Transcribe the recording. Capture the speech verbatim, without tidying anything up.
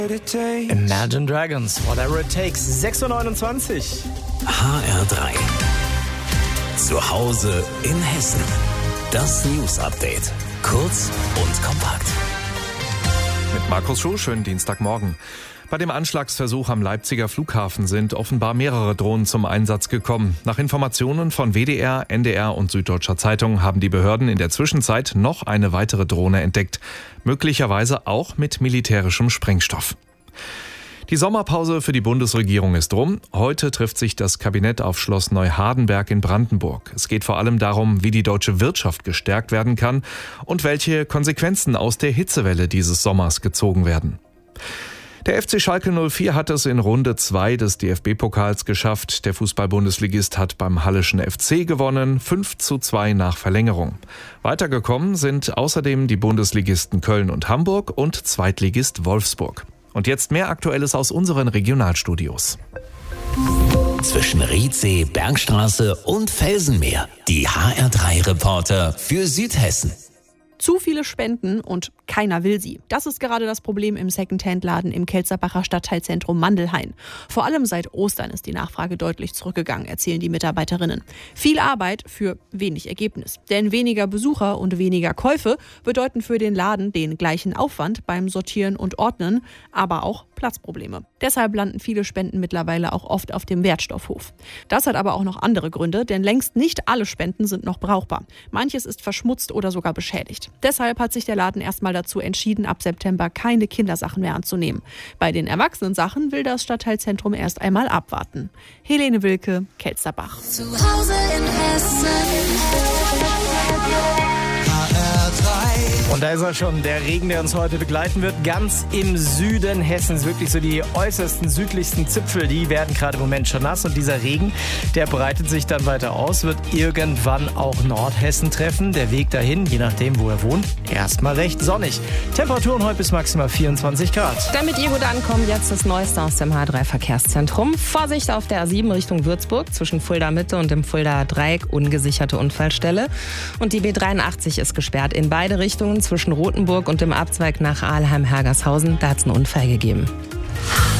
Imagine Dragons, Whatever It Takes, sechs Uhr neunundzwanzig. H R drei. Zu Hause in Hessen. Das News Update. Kurz und kompakt. Mit Markus Schuh, schönen Dienstagmorgen. Bei dem Anschlagsversuch am Leipziger Flughafen sind offenbar mehrere Drohnen zum Einsatz gekommen. Nach Informationen von W D R, N D R und Süddeutscher Zeitung haben die Behörden in der Zwischenzeit noch eine weitere Drohne entdeckt. Möglicherweise auch mit militärischem Sprengstoff. Die Sommerpause für die Bundesregierung ist rum. Heute trifft sich das Kabinett auf Schloss Neuhardenberg in Brandenburg. Es geht vor allem darum, wie die deutsche Wirtschaft gestärkt werden kann und welche Konsequenzen aus der Hitzewelle dieses Sommers gezogen werden. Der F C Schalke null vier hat es in Runde zwei des D F B-Pokals geschafft. Der Fußball-Bundesligist hat beim Halleschen F C gewonnen, fünf zu zwei nach Verlängerung. Weitergekommen sind außerdem die Bundesligisten Köln und Hamburg und Zweitligist Wolfsburg. Und jetzt mehr Aktuelles aus unseren Regionalstudios. Zwischen Riedsee, Bergstraße und Felsenmeer. Die H R drei Reporter für Südhessen. Zu viele Spenden und keiner will sie. Das ist gerade das Problem im Secondhand-Laden im Kelzerbacher Stadtteilzentrum Mandelhain. Vor allem seit Ostern ist die Nachfrage deutlich zurückgegangen, erzählen die Mitarbeiterinnen. Viel Arbeit für wenig Ergebnis. Denn weniger Besucher und weniger Käufe bedeuten für den Laden den gleichen Aufwand beim Sortieren und Ordnen, aber auch Platzprobleme. Deshalb landen viele Spenden mittlerweile auch oft auf dem Wertstoffhof. Das hat aber auch noch andere Gründe, denn längst nicht alle Spenden sind noch brauchbar. Manches ist verschmutzt oder sogar beschädigt. Deshalb hat sich der Laden erstmal dazu entschieden, ab September keine Kindersachen mehr anzunehmen. Bei den Erwachsenensachen will das Stadtteilzentrum erst einmal abwarten. Helene Wilke, Kelsterbach. Zu Hause in Hessen. H R drei. Und da ist er schon, der Regen, der uns heute begleiten wird, ganz im Süden Hessens. Wirklich so die äußersten, südlichsten Zipfel, die werden gerade im Moment schon nass. Und dieser Regen, der breitet sich dann weiter aus, wird irgendwann auch Nordhessen treffen. Der Weg dahin, je nachdem, wo er wohnt, erstmal recht sonnig. Temperaturen heute bis maximal vierundzwanzig Grad. Damit ihr gut ankommt, jetzt das Neueste aus dem H drei Verkehrszentrum. Vorsicht auf der A sieben Richtung Würzburg, zwischen Fulda Mitte und dem Fuldaer Dreieck, ungesicherte Unfallstelle. Und die B dreiundachtzig ist gesperrt in beide Richtungen, zwischen Rothenburg und dem Abzweig nach Aalheim-Hergershausen. Da hat es einen Unfall gegeben.